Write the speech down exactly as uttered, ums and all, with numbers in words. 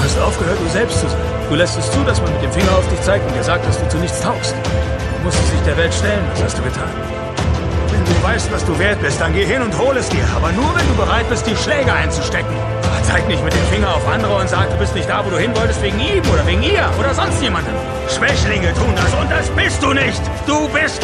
hast aufgehört, du selbst zu sein. Du lässt es zu, dass man mit dem Finger auf dich zeigt und dir sagt, dass du zu nichts taugst. Du musstest dich der Welt stellen, was hast du getan? Wenn du weißt, was du wert bist, dann geh hin und hol es dir. Aber nur, wenn du bereit bist, die Schläge einzustecken. Aber zeig nicht mit dem Finger auf andere und sag, du bist nicht da, wo du hin wolltest, wegen ihm oder wegen ihr oder sonst jemandem. Schwächlinge tun das und das bist du nicht. Du bist